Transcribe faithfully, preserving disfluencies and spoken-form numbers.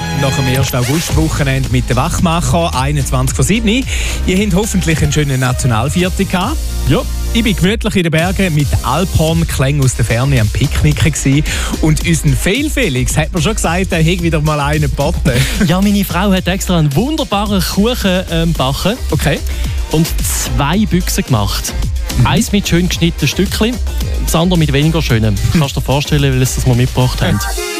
nach dem ersten August-Wochenende mit den Wachmacher, einundzwanzig von sieben. Ihr habt hoffentlich einen schönen Nationalviertel gehabt. Ja. Ich war gemütlich in den Bergen mit Alphorn-Klängen aus der Ferne am Picknicken gewesen. Und unseren Fail Felix hat mir schon gesagt, er hätte wieder mal einen geboten. Ja, meine Frau hat extra einen wunderbaren Kuchen ähm, gebacken. Okay. Und zwei Büchsen gemacht. Mhm. Eins mit schön geschnittenen Stückchen, das andere mit weniger schönen. Kannst du dir vorstellen, weil sie das mal mitgebracht haben.